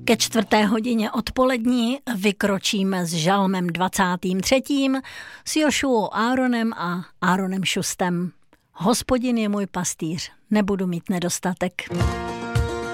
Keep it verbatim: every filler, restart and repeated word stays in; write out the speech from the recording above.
Ke čtvrté hodině odpolední vykročíme s žalmem dvacátým třetím s Jošuou Áronem a Áronem Šustem. Hospodin je můj pastýř, nebudu mít nedostatek.